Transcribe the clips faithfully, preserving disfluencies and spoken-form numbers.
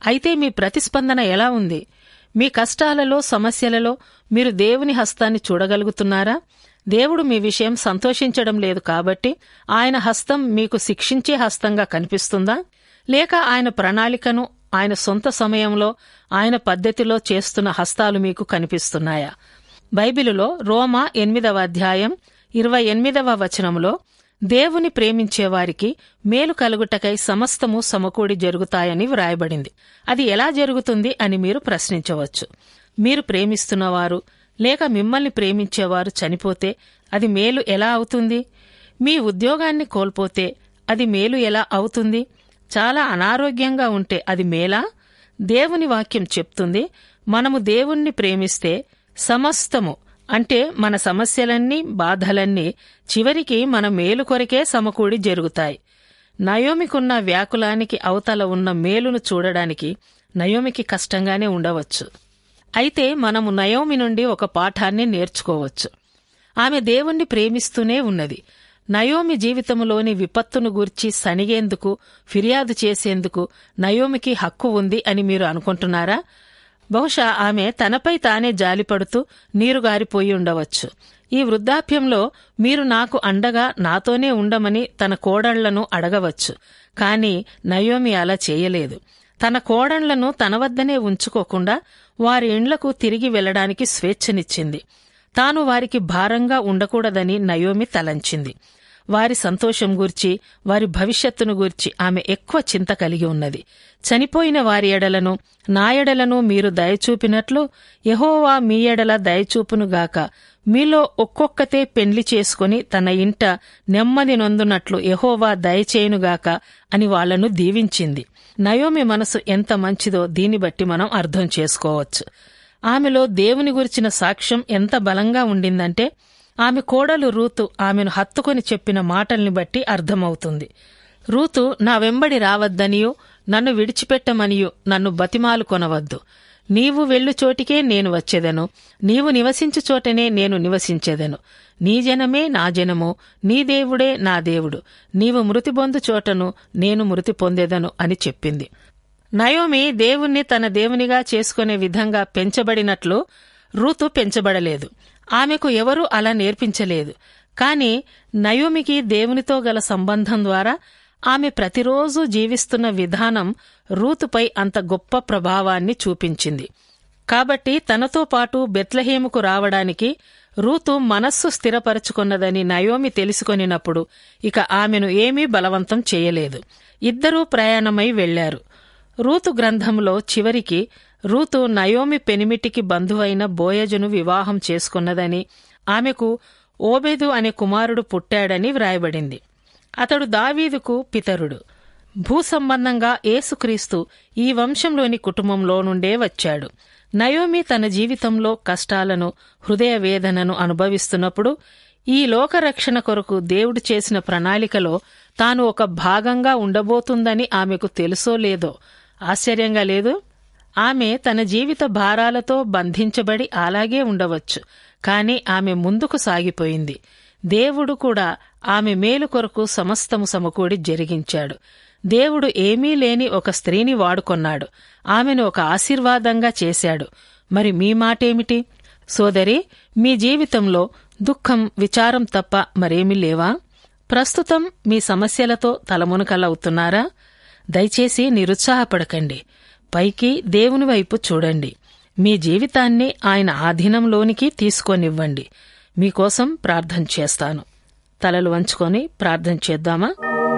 అయితే మీ ప్రతిస్పందన ఎలా ఉంది? మీ కష్టాలలో, సమస్యలలో మీరు దేవుని హస్తాన్ని చూడగలుగుతున్నారా? దేవుడు మీ విషయం సంతోషించడం లేదు కాబట్టి ఆయన హస్తం మీకు శిక్షించే హస్తంగా కనిపిస్తుందా? లేక ఆయన ప్రణాళికను ఆయన సొంత సమయంలో ఆయన పద్ధతిలో చేస్తున్న హస్తాలు మీకు కనిపిస్తున్నాయా? బైబిలులో రోమా ఎనిమిదవ అధ్యాయం ఇరవై ఎనిమిదవ వచనంలో దేవుని ప్రేమించేవారికి మేలు కలుగుటకై సమస్తము సమకూడి జరుగుతాయని వ్రాయబడింది. అది ఎలా జరుగుతుంది అని మీరు ప్రశ్నించవచ్చు. మీరు ప్రేమిస్తున్నవారు లేక మిమ్మల్ని ప్రేమించేవారు చనిపోతే అది మేలు ఎలా అవుతుంది? మీ ఉద్యోగాన్ని కోల్పోతే అది మేలు ఎలా అవుతుంది? చాలా అనారోగ్యంగా ఉంటే అది మేలా? దేవుని వాక్యం చెప్తుంది, మనము దేవుణ్ణి ప్రేమిస్తే సమస్తము అంటే మన సమస్యలన్నీ, బాధలన్నీ చివరికి మన మేలు కొరకే సమకూడి జరుగుతాయి. నయోమికున్న వ్యాకులానికి అవతల ఉన్న మేలును చూడడానికి నయోమికి కష్టంగానే ఉండవచ్చు. అయితే మనము నయోమి నుండి ఒక పాఠాన్ని నేర్చుకోవచ్చు. ఆమె దేవుణ్ణి ప్రేమిస్తూనే ఉన్నది. నయోమి జీవితంలోని విపత్తును గూర్చి సనిగేందుకు, ఫిర్యాదు చేసేందుకు నయోమికి హక్కు ఉంది అని మీరు అనుకుంటున్నారా? బహుశా ఆమె తనపై తానే జాలిపడుతూ నీరుగారిపోయి ఉండవచ్చు. ఈ వృద్ధాప్యంలో మీరు నాకు అండగా నాతోనే ఉండమని తన కోడళ్లను అడగవచ్చు. కాని నయోమి అలా చేయలేదు. తన కోడళ్లను తన వద్దనే ఉంచుకోకుండా వారి ఇండ్లకు తిరిగి వెళ్లడానికి స్వేచ్ఛనిచ్చింది. తాను వారికి భారంగా ఉండకూడదని నయోమి తలంచింది. వారి సంతోషం గూర్చి, వారి భవిష్యత్తును గూర్చి ఆమె ఎక్కువ చింత కలిగి ఉన్నది. చనిపోయిన వారి ఎడలను, నా ఎడలను మీరు దయచూపినట్లు యెహోవా మీ ఎడల దయచూపునుగాక. మీలో ఒక్కొక్కతే పెండ్లి చేసుకుని తన ఇంట నెమ్మది నొందునట్లు యెహోవా దయచేయునుగాక అని వాళ్లను దీవించింది. నయోమి మనసు ఎంత మంచిదో దీన్ని బట్టి మనం అర్థం చేసుకోవచ్చు. ఆమెలో దేవుని గురించిన సాక్ష్యం ఎంత బలంగా ఉండిందంటే ఆమె కోడలు రూతు ఆమెను హత్తుకుని చెప్పిన మాటల్ని బట్టి అర్థమవుతుంది. రూతు నా వెంబడి రావద్దనియూ, నన్ను విడిచిపెట్టమనియూ నన్ను బతిమాలు కొనవద్దు. నీవు వెళ్ళు చోటికే నేను వచ్చేదను, నీవు నివసించు చోటనే నేను నివసించేదను. నీ జనమే నా జనము, నీ దేవుడే నా దేవుడు. నీవు మృతి పొందు చోటను నేను మృతి పొందేదను అని చెప్పింది. నయోమి దేవుణ్ణి తన దేవునిగా చేసుకునే విధంగా పెంచబడినట్లు రూతు పెంచబడలేదు. ఆమెకు ఎవరూ అలా నేర్పించలేదు. కాని నయోమికి దేవునితో గల సంబంధం ద్వారా ఆమె ప్రతిరోజూ జీవిస్తున్న విధానం రూతుపై అంత గొప్ప ప్రభావాన్ని చూపించింది. కాబట్టి తనతో పాటు బెత్లెహేముకు రావడానికి రూతు మనస్సు స్థిరపరచుకున్నదని నయోమి తెలుసుకొనినప్పుడు ఇక ఆమెను ఏమీ బలవంతం చేయలేదు. ఇద్దరూ ప్రయాణమై వెళ్లారు. రూతు గ్రంథంలో చివరికి రూతు నయోమి పెనిమిటికి బంధువైన బోయజును వివాహం చేసుకున్నదని, ఆమెకు ఓబేదు అనే కుమారుడు పుట్టాడని వ్రాయబడింది. అతడు దావీదుకు పితరుడు. భూసంబంధంగా యేసుక్రీస్తు ఈ వంశంలోని కుటుంబంలో నుండే వచ్చాడు. నయోమి తన జీవితంలో కష్టాలను, హృదయ వేదనను అనుభవిస్తున్నప్పుడు ఈ లోకరక్షణ కొరకు దేవుడు చేసిన ప్రణాళికలో తాను ఒక భాగంగా ఉండబోతుందని ఆమెకు తెలుసో లేదో ఆశ్చర్యంగా లేదు. ఆమె తన జీవిత భారాలతో బంధించబడి అలాగే ఉండవచ్చు. కాని ఆమె ముందుకు సాగిపోయింది. దేవుడు కూడా ఆమె మేలు కొరకు సమస్తము సమకూడి జరిగించాడు. దేవుడు ఏమీ లేని ఒక స్త్రీని వాడుకొన్నాడు. ఆమెను ఒక ఆశీర్వాదంగా చేశాడు. మరి మీ మాటేమిటి? సోదరి, మీ జీవితంలో దుఃఖం, విచారం తప్ప మరేమీ లేవా? ప్రస్తుతం మీ సమస్యలతో తలమునకలవుతున్నారా? దయచేసి నిరుత్సాహపడకండి. పైకి దేవుని వైపు చూడండి. మీ జీవితాన్ని ఆయన ఆధీనంలోనికి తీసుకొనివ్వండి. మీకోసం ప్రార్థన చేస్తాను. తలలు వంచుకొని ప్రార్థన చేద్దామా?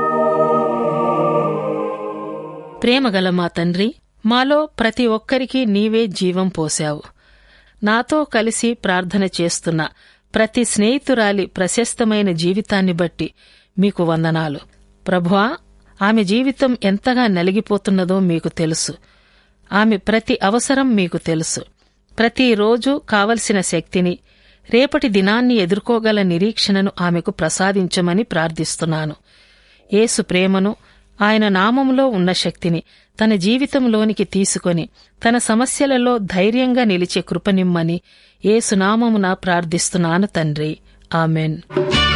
ప్రేమగల మా తండ్రి, మాలో ప్రతి ఒక్కరికి నీవే జీవం పోశావు. నాతో కలిసి ప్రార్థన చేస్తున్న ప్రతి స్నేహితురాలి ప్రశస్తమైన జీవితాన్ని బట్టి మీకు వందనాలు. ప్రభువా, ఆమె జీవితం ఎంతగా నలిగిపోతున్నదో మీకు తెలుసు. ఆమె ప్రతి అవసరం మీకు తెలుసు. ప్రతిరోజు కావలసిన శక్తిని, రేపటి దినాన్ని ఎదుర్కోగల నిరీక్షణను ఆమెకు ప్రసాదించమని ప్రార్థిస్తున్నాను. యేసు ప్రేమను, ఆయన నామములో ఉన్న శక్తిని తన జీవితంలోనికి తీసుకొని తన సమస్యలలో ధైర్యంగా నిలిచే కృపనిమ్మని యేసు నామమున ప్రార్థిస్తున్నాను తండ్రి. ఆమెన్.